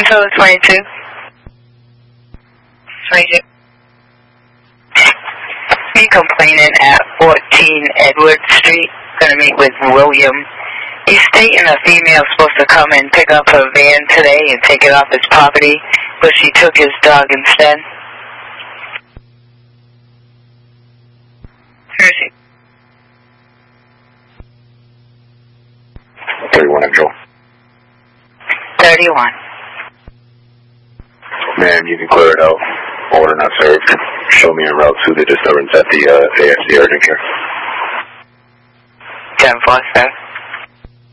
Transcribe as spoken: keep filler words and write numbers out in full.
So twenty-two. twenty-two. He complaining at fourteen Edward Street. Gonna meet with William. He's stating a female supposed to come and pick up her van today and take it off his property, but she took his dog instead. Where is he? thirty-one, Angel. thirty-one. Ma'am, you can clear it out. Order not served. Show me en route to the disturbance at the uh, A F C urgent care. ten four, sir.